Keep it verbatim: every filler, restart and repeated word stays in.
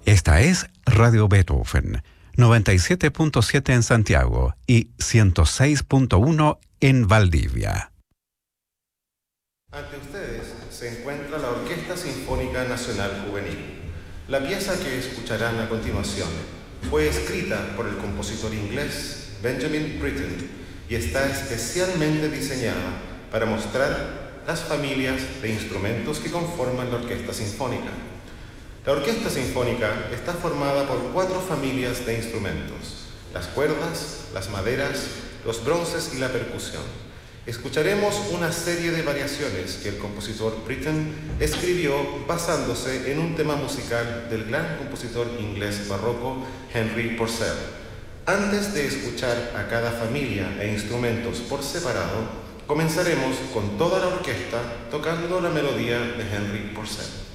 Esta es Radio Beethoven, noventa y siete punto siete en Santiago y ciento seis punto uno en Valdivia. Ante ustedes se encuentra la Orquesta Sinfónica Nacional Juvenil. La pieza que escucharán a continuación fue escrita por el compositor inglés Benjamin Britten y está especialmente diseñada para mostrar las familias de instrumentos que conforman la Orquesta Sinfónica. La Orquesta Sinfónica está formada por cuatro familias de instrumentos: las cuerdas, las maderas, los bronces y la percusión. Escucharemos una serie de variaciones que el compositor Britten escribió basándose en un tema musical del gran compositor inglés barroco Henry Purcell. Antes de escuchar a cada familia e instrumentos por separado, comenzaremos con toda la orquesta tocando la melodía de Henry Purcell.